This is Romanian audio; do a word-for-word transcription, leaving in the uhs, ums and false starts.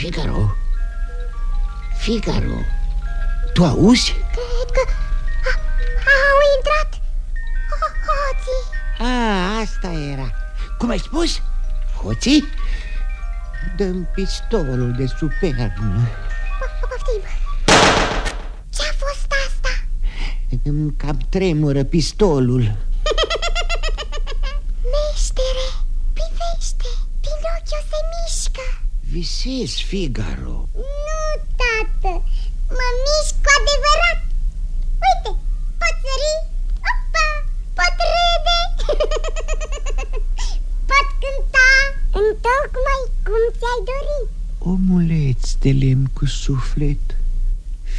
Figaro? Figaro? Tu auzi? Cred că a, au intrat hoții. A, asta era. Cum ai spus? Hoții? Dă-mi pistolul de sub pernă. Poftim. Ce-a fost asta? Îmi cam tremură pistolul. Meștere, privește, Pinocchio se mișcă. Visezi, Figaro. Nu, tată, mă mișc cu adevărat. Uite, pot sări, opa, pot râde. Pot cânta, întocmai cum ți-ai dorit. Omuleț de lemn cu suflet,